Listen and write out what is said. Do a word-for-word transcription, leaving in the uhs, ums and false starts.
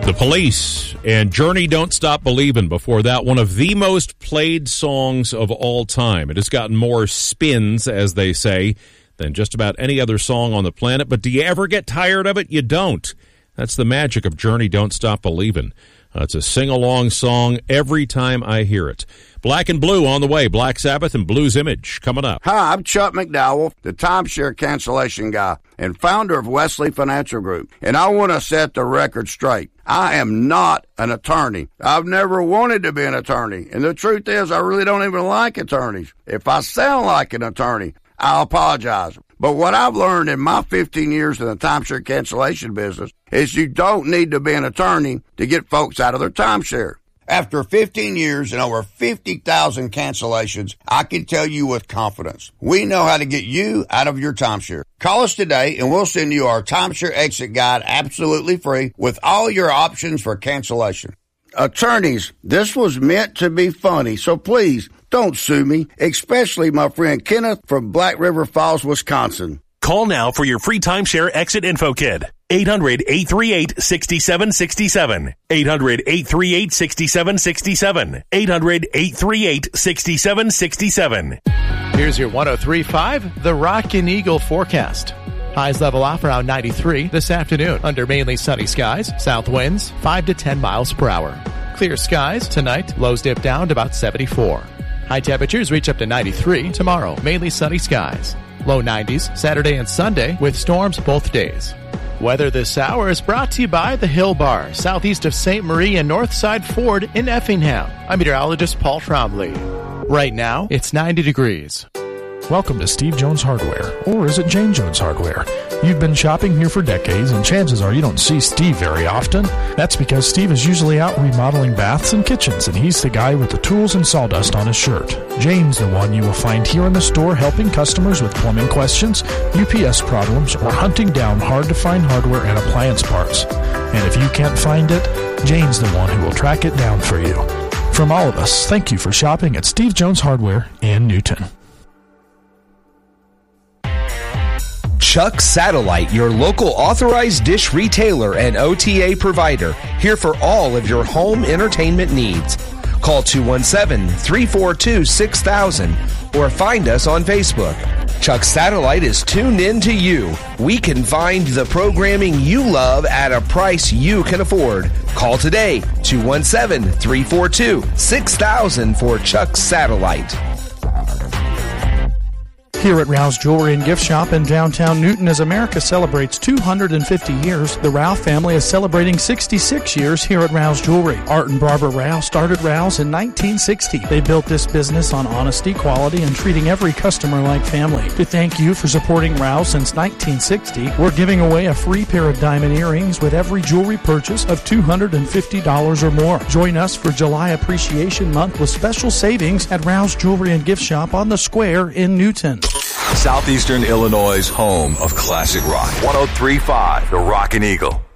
The Police and Journey, Don't Stop Believin'. Before that, one of the most played songs of all time. It has gotten more spins, as they say, than just about any other song on the planet. But do you ever get tired of it? You don't. That's the magic of Journey, Don't Stop Believin'. Uh, it's a sing-along song every time I hear it. Black and Blue on the way. Black Sabbath and Blues Image coming up. Hi, I'm Chuck McDowell, the timeshare cancellation guy and founder of Wesley Financial Group. And I want to set the record straight. I am not an attorney. I've never wanted to be an attorney. And the truth is, I really don't even like attorneys. If I sound like an attorney, I apologize. But what I've learned in my fifteen years in the timeshare cancellation business is you don't need to be an attorney to get folks out of their timeshare. After fifteen years and over fifty thousand cancellations, I can tell you with confidence, we know how to get you out of your timeshare. Call us today and we'll send you our timeshare exit guide absolutely free with all your options for cancellation. Attorneys, this was meant to be funny, so please don't sue me, especially my friend Kenneth from Black River Falls, Wisconsin. Call now for your free timeshare exit info kit. eight hundred, eight three eight, six seven six seven. eight hundred, eight three eight, six seven six seven. eight hundred, eight three eight, six seven six seven. Here's your one oh three point five, the Rockin' Eagle forecast. Highs level off around ninety-three this afternoon under mainly sunny skies. South winds five to ten miles per hour. Clear skies tonight. Lows dip down to about seventy-four. High temperatures reach up to ninety-three tomorrow. Mainly sunny skies. Low nineties Saturday and Sunday with storms both days. Weather this hour is brought to you by the Hill Bar, southeast of Saint Marie and Northside Ford in Effingham. I'm meteorologist Paul Trombley. Right now, it's ninety degrees. Welcome to Steve Jones Hardware, or is it Jane Jones Hardware? You've been shopping here for decades, and chances are you don't see Steve very often. That's because Steve is usually out remodeling baths and kitchens, and he's the guy with the tools and sawdust on his shirt. Jane's the one you will find here in the store helping customers with plumbing questions, U P S problems, or hunting down hard-to-find hardware and appliance parts. And if you can't find it, Jane's the one who will track it down for you. From all of us, thank you for shopping at Steve Jones Hardware in Newton. Chuck Satellite, your local authorized dish retailer and O T A provider, here for all of your home entertainment needs. Call two one seven, three four two, six thousand or find us on Facebook. Chuck Satellite is tuned in to you. We can find the programming you love at a price you can afford. Call today, two one seven, three four two, six thousand for Chuck Satellite. Here at Rouse Jewelry and Gift Shop in downtown Newton, as America celebrates two hundred fifty years, the Rouse family is celebrating sixty-six years here at Rouse Jewelry. Art and Barbara Rouse started Rouse in nineteen sixty. They built this business on honesty, quality, and treating every customer like family. To thank you for supporting Rouse since nineteen sixty, we're giving away a free pair of diamond earrings with every jewelry purchase of two hundred fifty dollars or more. Join us for July Appreciation Month with special savings at Rouse Jewelry and Gift Shop on the Square in Newton. Southeastern Illinois' home of classic rock. one oh three point five, the Rockin' Eagle.